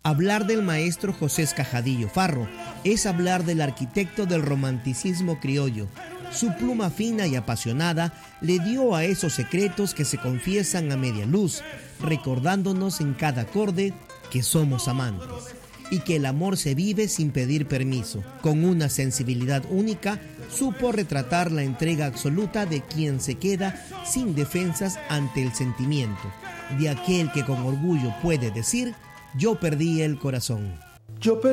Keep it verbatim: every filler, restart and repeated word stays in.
Hablar del maestro José Escajadillo Farro es hablar del arquitecto del romanticismo criollo. Su pluma fina y apasionada le dio a esos secretos que se confiesan a media luz, recordándonos en cada acorde que somos amantes y que el amor se vive sin pedir permiso. Con una sensibilidad única, supo retratar la entrega absoluta de quien se queda sin defensas ante el sentimiento, de aquel que con orgullo puede decir: yo perdí el corazón. Yo perdí